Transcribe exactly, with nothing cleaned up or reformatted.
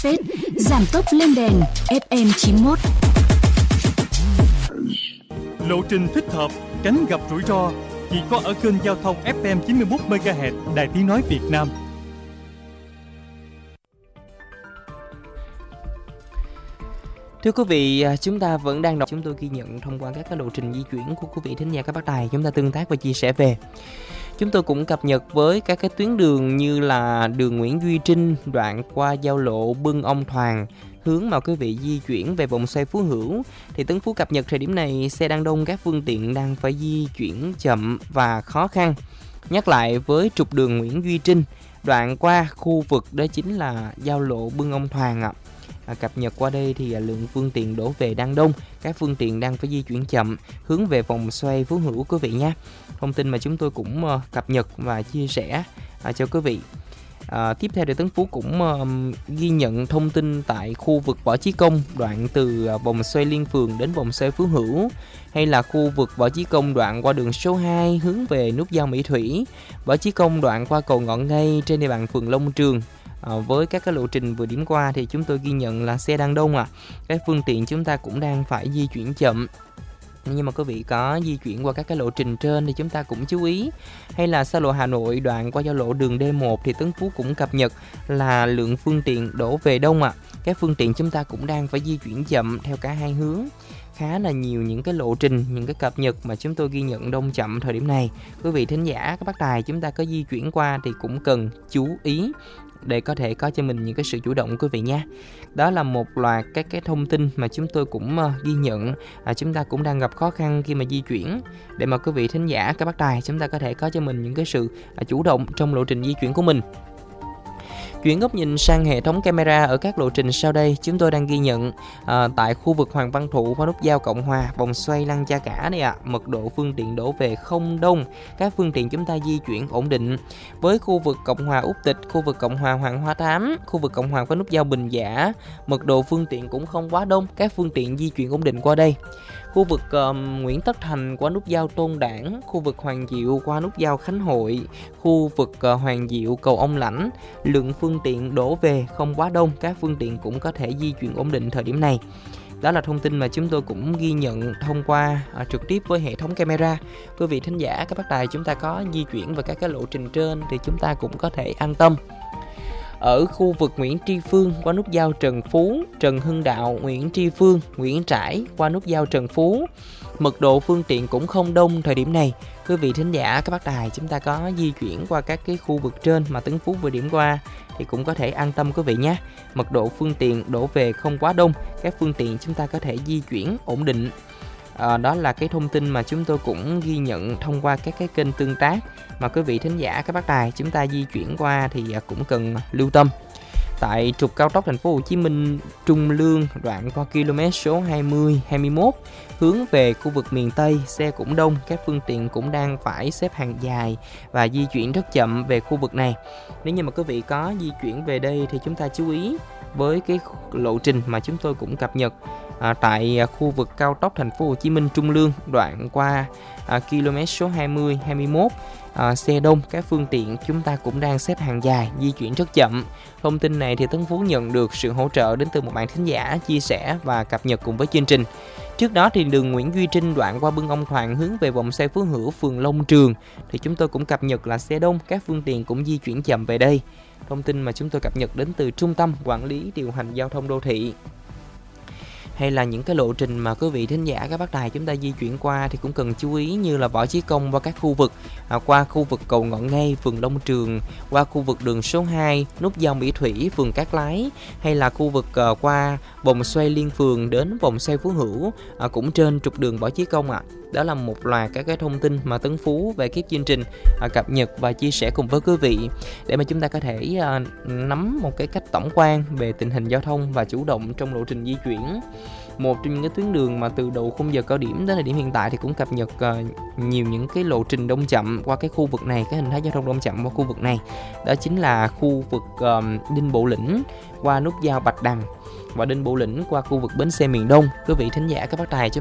Phết, giảm tốc lên đèn ép em chín mốt. Lộ trình thích hợp, tránh gặp rủi ro chỉ có ở kênh giao thông ép em chín mươi mốt mê ga héc Đài Tiếng nói Việt Nam. Thưa quý vị, chúng ta vẫn đang đọc, chúng tôi ghi nhận thông qua các cái lộ trình di chuyển của quý vị thính giả các bác đài, chúng ta tương tác và chia sẻ về. Chúng tôi cũng cập nhật với các cái tuyến đường như là đường Nguyễn Duy Trinh, đoạn qua giao lộ Bưng Ông Thoàng, hướng mà quý vị di chuyển về vòng xoay Phú Hữu. Thì Tấn Phú cập nhật thời điểm này xe đang đông, các phương tiện đang phải di chuyển chậm và khó khăn. Nhắc lại với trục đường Nguyễn Duy Trinh, đoạn qua khu vực đó chính là giao lộ Bưng Ông Thoàng ạ. À, cập nhật qua đây thì à, lượng phương tiện đổ về đang đông, các phương tiện đang phải di chuyển chậm hướng về vòng xoay Phú Hữu quý vị nhé. Thông tin mà chúng tôi cũng uh, cập nhật và chia sẻ uh, cho quý vị. À, tiếp theo thì Tấn Phú cũng uh, ghi nhận thông tin tại khu vực Võ Chí Công, đoạn từ uh, vòng xoay Liên Phường đến vòng xoay Phú Hữu, hay là khu vực Võ Chí Công đoạn qua đường số hai hướng về nút giao Mỹ Thủy, Võ Chí Công đoạn qua cầu Ngọn Ngay trên địa bàn phường Long Trường. À, với các cái lộ trình vừa điểm qua thì chúng tôi ghi nhận là xe đang đông, à các phương tiện chúng ta cũng đang phải di chuyển chậm. Nhưng mà quý vị có di chuyển qua các cái lộ trình trên thì chúng ta cũng chú ý. Hay là xa lộ Hà Nội đoạn qua giao lộ đường D một thì Tấn Phú cũng cập nhật là lượng phương tiện đổ về đông, à các phương tiện chúng ta cũng đang phải di chuyển chậm theo cả hai hướng. Khá là nhiều những cái lộ trình, những cái cập nhật mà chúng tôi ghi nhận đông chậm thời điểm này. Quý vị thính giả các bác đài chúng ta có di chuyển qua thì cũng cần chú ý để có thể có cho mình những cái sự chủ động quý vị nha. Đó là một loạt các cái thông tin mà chúng tôi cũng uh, ghi nhận. À, chúng ta cũng đang gặp khó khăn khi mà di chuyển, để mà quý vị thính giả các bác đài chúng ta có thể có cho mình những cái sự uh, chủ động trong lộ trình di chuyển của mình. Chuyển góc nhìn sang hệ thống camera ở các lộ trình sau đây, chúng tôi đang ghi nhận à, tại khu vực Hoàng Văn Thụ qua nút giao Cộng Hòa, vòng xoay Lăng Cha Cả này ạ, à, mật độ phương tiện đổ về không đông, các phương tiện chúng ta di chuyển ổn định. Với khu vực Cộng Hòa Úc Tịch, khu vực Cộng Hòa Hoàng Hoa Thám, khu vực Cộng Hòa qua nút giao Bình Giả, mật độ phương tiện cũng không quá đông, các phương tiện di chuyển ổn định qua đây. Khu vực uh, Nguyễn Tất Thành qua nút giao Tôn Đản, khu vực Hoàng Diệu qua nút giao Khánh Hội, khu vực uh, Hoàng Diệu cầu Ông Lãnh, lượng phương tiện đổ về không quá đông, các phương tiện cũng có thể di chuyển ổn định thời điểm này. Đó là thông tin mà chúng tôi cũng ghi nhận thông qua uh, trực tiếp với hệ thống camera. Quý vị thính giả các bác đài chúng ta có di chuyển vào các cái lộ trình trên thì chúng ta cũng có thể an tâm. Ở khu vực Nguyễn Tri Phương qua nút giao Trần Phú, Trần Hưng Đạo, Nguyễn Tri Phương, Nguyễn Trãi qua nút giao Trần Phú, mật độ phương tiện cũng không đông thời điểm này. Quý vị thính giả các bác đài chúng ta có di chuyển qua các cái khu vực trên mà Tấn Phú vừa điểm qua thì cũng có thể an tâm quý vị nhé. Mật độ phương tiện đổ về không quá đông, các phương tiện chúng ta có thể di chuyển ổn định. À, đó là cái thông tin mà chúng tôi cũng ghi nhận thông qua các cái kênh tương tác mà quý vị thính giả các bác đài chúng ta di chuyển qua thì cũng cần lưu tâm. Tại trục cao tốc Thành phố Hồ Chí Minh Trung Lương đoạn qua km số hai mươi hai mươi mốt hướng về khu vực miền Tây, xe cũng đông, các phương tiện cũng đang phải xếp hàng dài và di chuyển rất chậm về khu vực này. Nếu như mà quý vị có di chuyển về đây thì chúng ta chú ý với cái lộ trình mà chúng tôi cũng cập nhật. À, tại à, khu vực cao tốc Thành phố Hồ Chí Minh Trung Lương đoạn qua à, km số hai mươi hai mươi mốt, à, xe đông, các phương tiện chúng ta cũng đang xếp hàng dài, di chuyển rất chậm. Thông tin này thì Tấn Phú nhận được sự hỗ trợ đến từ một bạn thính giả chia sẻ và cập nhật cùng với chương trình. Trước đó thì đường Nguyễn Duy Trinh đoạn qua Bưng Ông Thoàng hướng về vòng xoay Phú Hữu, phường Long Trường thì chúng tôi cũng cập nhật là xe đông, các phương tiện cũng di chuyển chậm về đây. Thông tin mà chúng tôi cập nhật đến từ Trung tâm Quản lý Điều hành Giao thông Đô thị. Hay là những cái lộ trình mà quý vị thính giả các bác đài chúng ta di chuyển qua thì cũng cần chú ý, như là Võ Chí Công qua các khu vực, à, qua khu vực cầu Ngọn Ngay, phường Long Trường, qua khu vực đường số hai, nút giao Mỹ Thủy, phường Cát Lái, hay là khu vực à, qua vòng xoay Liên Phường đến vòng xoay Phú Hữu, à, cũng trên trục đường Võ Chí Công ạ. À. Đó là một loạt các cái thông tin mà Tấn Phú về kiếp chương trình à, cập nhật và chia sẻ cùng với quý vị để mà chúng ta có thể à, nắm một cái cách tổng quan về tình hình giao thông và chủ động trong lộ trình di chuyển. Một trong những cái tuyến đường mà từ đầu khung giờ cao điểm đến thời điểm hiện tại thì cũng cập nhật uh, nhiều những cái lộ trình đông chậm qua cái khu vực này, cái hình thái giao thông đông chậm qua khu vực này. Đó chính là khu vực uh, Đinh Bộ Lĩnh qua nút giao Bạch Đằng và Đinh Bộ Lĩnh qua khu vực bến xe miền Đông. Quý vị thính giả các bác đài